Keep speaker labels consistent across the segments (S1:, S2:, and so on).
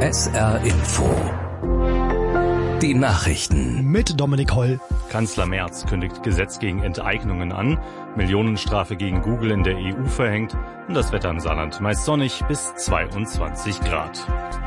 S1: SR Info. Die Nachrichten.
S2: Mit Dominik Holl.
S3: Kanzler Merz kündigt Gesetz gegen Enteignungen an, Millionenstrafe gegen Google in der EU verhängt und das Wetter im Saarland meist sonnig bis 22 Grad.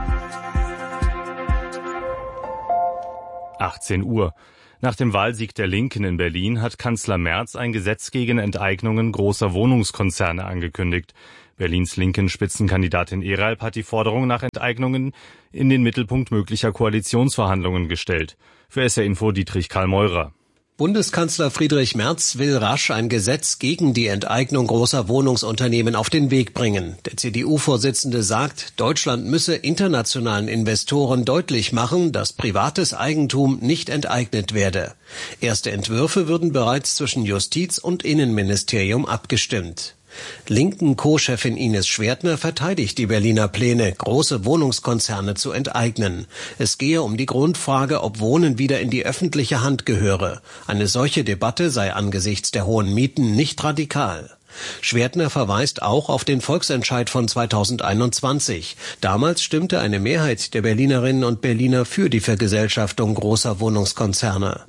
S3: 18 Uhr. Nach dem Wahlsieg der Linken in Berlin hat Kanzler Merz ein Gesetz gegen Enteignungen großer Wohnungskonzerne angekündigt. Berlins linken Spitzenkandidatin Eralp hat die Forderung nach Enteignungen in den Mittelpunkt möglicher Koalitionsverhandlungen gestellt. Für SR Info Dietrich Karl Meurer.
S4: Bundeskanzler Friedrich Merz will rasch ein Gesetz gegen die Enteignung großer Wohnungsunternehmen auf den Weg bringen. Der CDU-Vorsitzende sagt, Deutschland müsse internationalen Investoren deutlich machen, dass privates Eigentum nicht enteignet werde. Erste Entwürfe würden bereits zwischen Justiz und Innenministerium abgestimmt. Linken Co-Chefin Ines Schwertner verteidigt die Berliner Pläne, große Wohnungskonzerne zu enteignen. Es gehe um die Grundfrage, ob Wohnen wieder in die öffentliche Hand gehöre. Eine solche Debatte sei angesichts der hohen Mieten nicht radikal. Schwertner verweist auch auf den Volksentscheid von 2021. Damals stimmte eine Mehrheit der Berlinerinnen und Berliner für die Vergesellschaftung großer Wohnungskonzerne.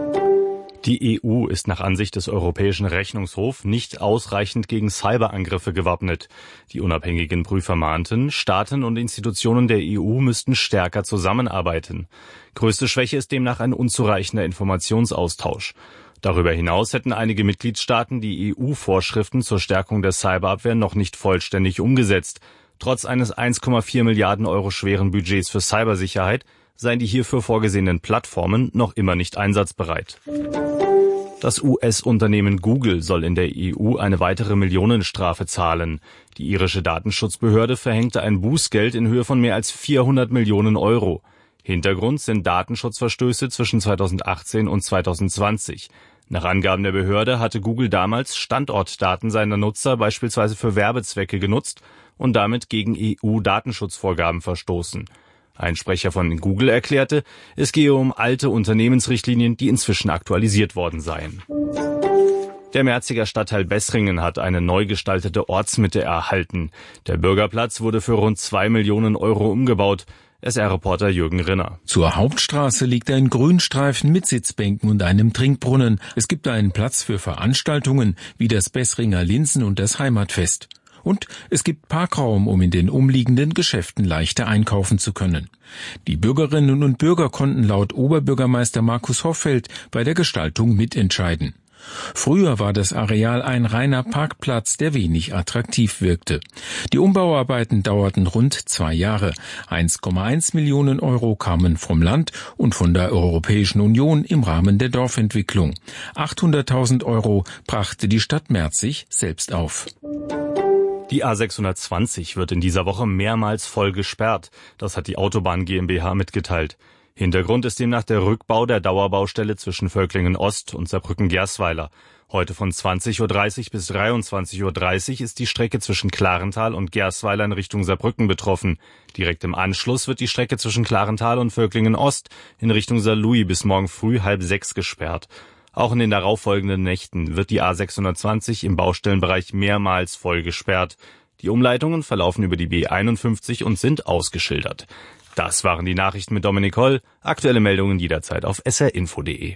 S3: Die EU ist nach Ansicht des Europäischen Rechnungshofs nicht ausreichend gegen Cyberangriffe gewappnet. Die unabhängigen Prüfer mahnten, Staaten und Institutionen der EU müssten stärker zusammenarbeiten. Größte Schwäche ist demnach ein unzureichender Informationsaustausch. Darüber hinaus hätten einige Mitgliedstaaten die EU-Vorschriften zur Stärkung der Cyberabwehr noch nicht vollständig umgesetzt. Trotz eines 1,4 Milliarden Euro schweren Budgets für Cybersicherheit seien die hierfür vorgesehenen Plattformen noch immer nicht einsatzbereit. Das US-Unternehmen Google soll in der EU eine weitere Millionenstrafe zahlen. Die irische Datenschutzbehörde verhängte ein Bußgeld in Höhe von mehr als 400 Millionen Euro. Hintergrund sind Datenschutzverstöße zwischen 2018 und 2020. Nach Angaben der Behörde hatte Google damals Standortdaten seiner Nutzer beispielsweise für Werbezwecke genutzt und damit gegen EU-Datenschutzvorgaben verstoßen. Ein Sprecher von Google erklärte, es gehe um alte Unternehmensrichtlinien, die inzwischen aktualisiert worden seien. Der Merziger Stadtteil Bessringen hat eine neu gestaltete Ortsmitte erhalten. Der Bürgerplatz wurde für rund 2 Millionen Euro umgebaut. SR-Reporter Jürgen Rinner.
S5: Zur Hauptstraße liegt ein Grünstreifen mit Sitzbänken und einem Trinkbrunnen. Es gibt einen Platz für Veranstaltungen wie das Bessringer Linsen und das Heimatfest. Und es gibt Parkraum, um in den umliegenden Geschäften leichter einkaufen zu können. Die Bürgerinnen und Bürger konnten laut Oberbürgermeister Markus Hoffeld bei der Gestaltung mitentscheiden. Früher war das Areal ein reiner Parkplatz, der wenig attraktiv wirkte. Die Umbauarbeiten dauerten rund 2 Jahre. 1,1 Millionen Euro kamen vom Land und von der Europäischen Union im Rahmen der Dorfentwicklung. 800.000 Euro brachte die Stadt Merzig selbst auf.
S3: Die A620 wird in dieser Woche mehrmals voll gesperrt. Das hat die Autobahn GmbH mitgeteilt. Hintergrund ist demnach der Rückbau der Dauerbaustelle zwischen Völklingen Ost und Saarbrücken-Gersweiler. Heute von 20.30 Uhr bis 23.30 Uhr ist die Strecke zwischen Klarental und Gersweiler in Richtung Saarbrücken betroffen. Direkt im Anschluss wird die Strecke zwischen Klarental und Völklingen Ost in Richtung Saarlouis bis morgen früh 5:30 gesperrt. Auch in den darauffolgenden Nächten wird die A620 im Baustellenbereich mehrmals voll gesperrt. Die Umleitungen verlaufen über die B51 und sind ausgeschildert. Das waren die Nachrichten mit Dominik Holl. Aktuelle Meldungen jederzeit auf srinfo.de.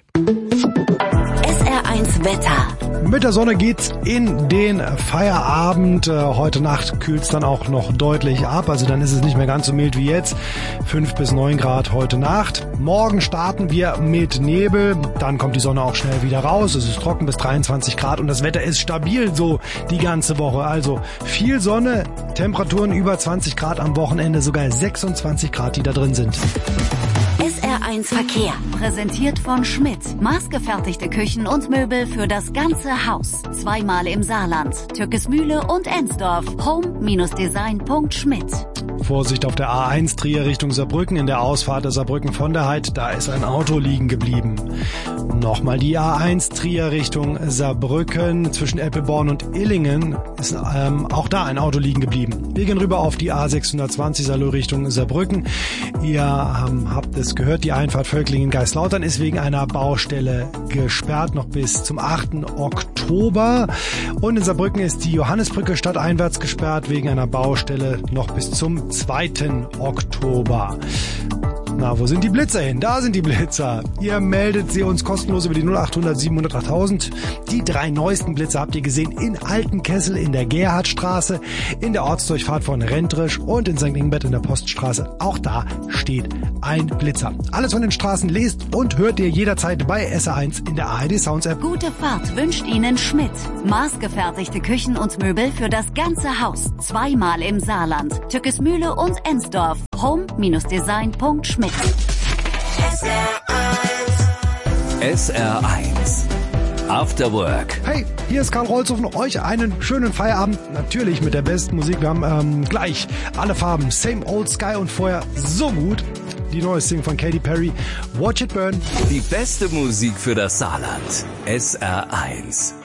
S6: SR1 Wetter.
S2: Mit der Sonne geht's in den Feierabend. Heute Nacht kühlt's dann auch noch deutlich ab. Also dann ist es nicht mehr ganz so mild wie jetzt. 5 bis 9 Grad heute Nacht. Morgen starten wir mit Nebel. Dann kommt die Sonne auch schnell wieder raus. Es ist trocken bis 23 Grad und das Wetter ist stabil so die ganze Woche. Also viel Sonne, Temperaturen über 20 Grad am Wochenende, sogar 26 Grad, die da drin sind.
S6: SR1 Verkehr. Präsentiert von Schmidt. Maßgefertigte Küchen und Möbel für das ganze Haus. 2-mal im Saarland. Türkesmühle und Ensdorf. home-design.schmidt.
S2: Vorsicht auf der A1 Trier Richtung Saarbrücken. In der Ausfahrt der Saarbrücken von der Heid, da ist ein Auto liegen geblieben. Nochmal die A1 Trier Richtung Saarbrücken. Zwischen Eppelborn und Illingen ist auch da ein Auto liegen geblieben. Wir gehen rüber auf die A620 Saarlouis Richtung Saarbrücken. Ihr habt es gehört, die Einfahrt Völklingen-Geisslautern ist wegen einer Baustelle gesperrt, noch bis zum 8. Oktober. Und in Saarbrücken ist die Johannesbrücke stadteinwärts gesperrt, wegen einer Baustelle noch bis zum 2. Oktober. Na, wo sind die Blitzer hin? Da sind die Blitzer. Ihr meldet sie uns kostenlos über die 0800 700 8000. Die 3 neuesten Blitzer habt ihr gesehen in Altenkessel, in der Gerhardstraße, in der Ortsdurchfahrt von Rentrisch und in St. Ingbert in der Poststraße. Auch da steht ein Blitzer. Alles von den Straßen lest und hört ihr jederzeit bei SR1 in der ARD Sounds App.
S6: Gute Fahrt wünscht Ihnen Schmidt. Maßgefertigte Küchen und Möbel für das ganze Haus. 2-mal im Saarland. Tückesmühle und Ensdorf. home-design.schmidt.
S1: SR1 After Work.
S2: Hey, hier ist Karl Rolzhofen. Euch einen schönen Feierabend. Natürlich mit der besten Musik. Wir haben gleich alle Farben. Same Old Sky und vorher so gut. Die neue Single von Katy Perry. Watch It Burn.
S1: Die beste Musik für das Saarland. SR1.